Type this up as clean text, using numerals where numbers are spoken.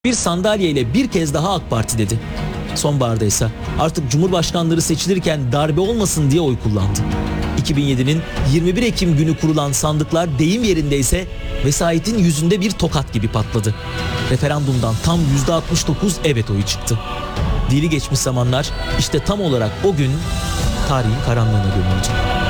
bir sandalyeyle bir kez daha AK Parti dedi. Sonbaharda ise artık Cumhurbaşkanları seçilirken darbe olmasın diye oy kullandı. 2007'nin 21 Ekim günü kurulan sandıklar deyim yerindeyse vesayetin yüzünde bir tokat gibi patladı. Referandumdan tam %69 evet oyu çıktı. Dili geçmiş zamanlar işte tam olarak o gün tarihin karanlığına gömüldü.